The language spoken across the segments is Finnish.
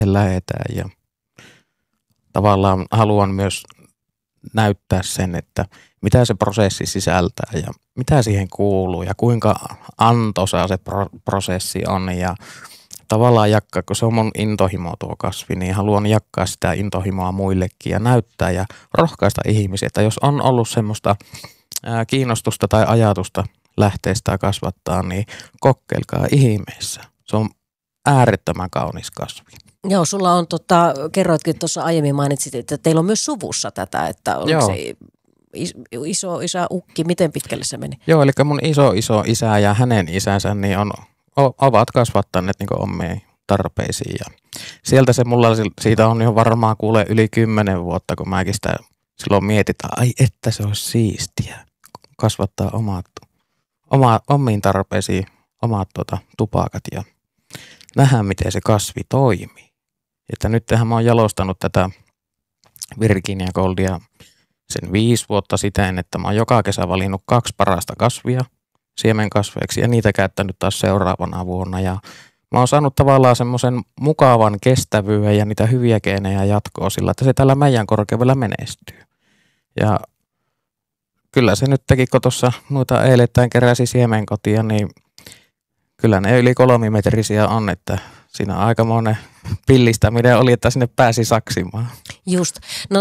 lähdetään ja tavallaan haluan myös näyttää sen, että mitä se prosessi sisältää ja mitä siihen kuuluu ja kuinka antoisa se prosessi on ja tavallaan jakaa, kun se on mun intohimo tuo kasvi, niin haluan jakaa sitä intohimoa muillekin ja näyttää ja rohkaista ihmisiä, että jos on ollut semmoista kiinnostusta tai ajatusta lähteä sitä kasvattaa, niin kokeilkaa ihmeessä. Se on äärettömän kaunis kasvi. Joo, sulla on kerroitkin tuossa aiemmin mainitsit, että teillä on myös suvussa tätä, että oliko se iso isä ukki, miten pitkälle se meni? Joo, eli mun iso isä ja hänen isänsä niin ovat kasvattaneet niin omiin tarpeisiin ja sieltä se mulla siitä on jo varmaan kuule yli 10 vuotta, kun mäkin sitä silloin mietitään, ai että se olisi siistiä kasvattaa omiin tarpeisiin omat tupakat ja nähdään, miten se kasvi toimii. Että nythän mä oon jalostanut tätä Virginia Goldia sen 5 vuotta siten, että mä oon joka kesä valinnut 2 parasta kasvia siemenkasveiksi ja niitä käyttänyt taas seuraavana vuonna. Ja mä oon saanut tavallaan semmoisen mukavan kestävyyden ja niitä hyviä geenejä jatkoa sillä, että se tällä meidän korkeudella menestyy. Ja kyllä se nyt teki, kun tuossa noita eilettäin keräsi siemenkotia, niin kyllä ne yli 3-metrisiä on, että siinä aikamoinen pillistäminen oli, että sinne pääsi saksimaan. Just.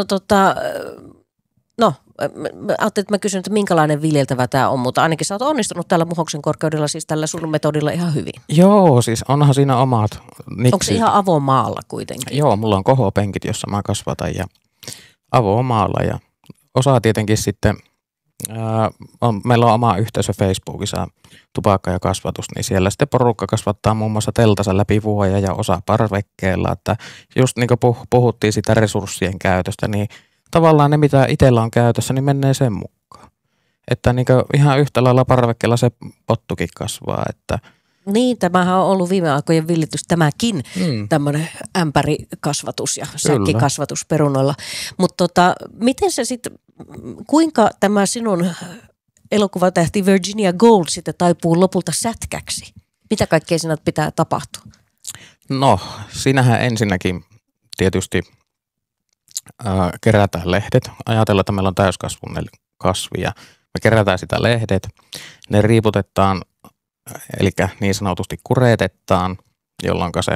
No, ajattelin, että mä kysyn, että minkälainen viljeltävä tämä on, mutta ainakin sä oot onnistunut tällä Muhoksen korkeudella, siis tällä sun metodilla ihan hyvin. Joo, siis onhan siinä omat niksit. Onko se ihan avomaalla kuitenkin? Joo, mulla on kohopenkit, jossa mä kasvatan ja avomaalla ja osa tietenkin sitten, meillä on oma yhteisö Facebookissa, tupakka ja kasvatus, niin siellä sitten porukka kasvattaa muun muassa teltansa läpi vuoden ja osa parvekkeella, että just niin kuin puhuttiin sitä resurssien käytöstä, niin tavallaan ne, mitä itsellä on käytössä, niin menee sen mukaan. Että niin ihan yhtä lailla parvekkeella se pottukin kasvaa. Että niin, tämähän on ollut viime aikojen villitys, tämäkin tämmöinen ämpärikasvatus ja säkkikasvatus perunoilla. Mutta miten se sitten, kuinka tämä sinun elokuvatähti Virginia Gold sitten taipuu lopulta sätkäksi? Mitä kaikkea siinä pitää tapahtua? No, siinähän ensinnäkin tietysti kerätään lehdet. Ajatellaan, että meillä on täyskasvunen kasvi ja me kerätään sitä lehdet. Ne riiputetaan, eli niin sanotusti kuretetaan, jolloin se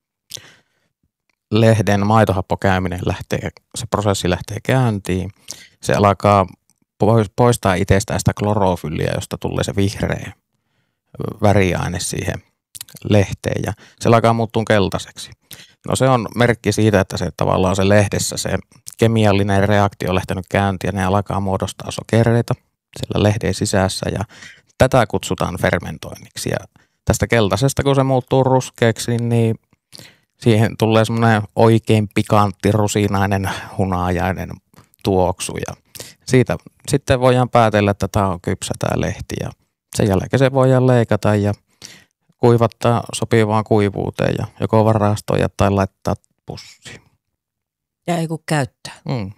lehden maitohappokäyminen se prosessi lähtee käyntiin. Se alkaa poistaa itsestään sitä klorofylliä, josta tulee se vihreä väriaine siihen lehteen ja se alkaa muuttua keltaiseksi. No se on merkki siitä, että se tavallaan se lehdessä se kemiallinen reaktio on lähtenyt käyntiin ja ne alkaa muodostaa sokereita siellä lehden sisässä ja tätä kutsutaan fermentoinniksi. Ja tästä keltaisesta, kun se muuttuu ruskeaksi, niin siihen tulee semmoinen oikein pikantti, rusinainen, hunajainen tuoksu ja siitä sitten voidaan päätellä, että tämä on kypsä tämä lehti ja sen jälkeen se voidaan leikata ja kuivattaa sopivaan kuivuuteen ja joko varastoida tai laittaa pussiin. Ja ei kun käyttää.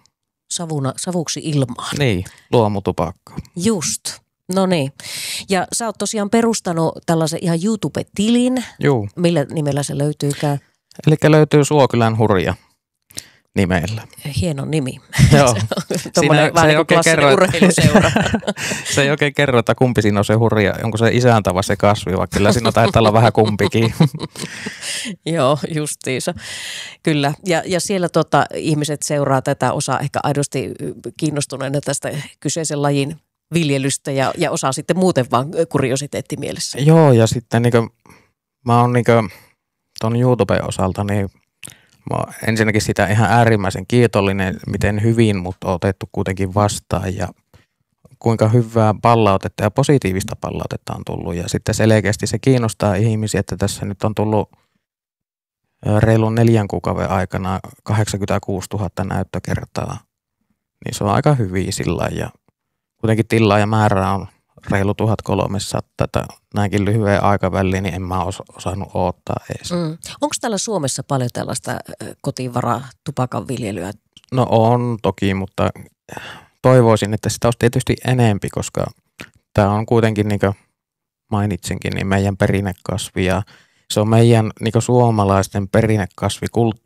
Savuksi ilmaan. Niin, luomutupakka. Just. No niin. Ja sä oot tosiaan perustanut tällaisen ihan YouTube-tilin. Juu. Millä nimellä se löytyykään? Eli löytyy Suokylän hurja nimellä. Hieno nimi. Joo. Tuommoinen vähän niin kuin klassinen urheiluseura. Se ei oikein kerro, että kumpi siinä on se hurja. Onko se isäntä vai se kasvi, vaikka kyllä siinä taitaa olla vähän kumpikin. Joo, justiinsa. Kyllä. Ja siellä ihmiset seuraa tätä, osaa ehkä aidosti kiinnostuneena tästä kyseisen lajin viljelystä ja osaa sitten muuten vaan kuriositeettimielessä. Joo, ja sitten mä oon ton YouTuben osalta, niin mä oon ensinnäkin sitä ihan äärimmäisen kiitollinen, miten hyvin mut on otettu kuitenkin vastaan ja kuinka hyvää palautetta ja positiivista palautetta on tullut. Ja sitten selkeästi se kiinnostaa ihmisiä, että tässä nyt on tullut reilun 4 kuukauden aikana 86 000 näyttökertaa. Niin se on aika hyvin sillä ja kuitenkin tilaajamäärä on reilu 1300 tätä näinkin lyhyen aikaväliin, niin en mä osannut odottaa edes. Onko täällä Suomessa paljon tällaista kotivaratupakan viljelyä? No on toki, mutta toivoisin, että sitä olisi tietysti enempi, koska tämä on kuitenkin, niin kuin mainitsinkin, niin meidän perinnekasvi ja se on meidän niin kuin suomalaisten perinnekasvikulttuuri.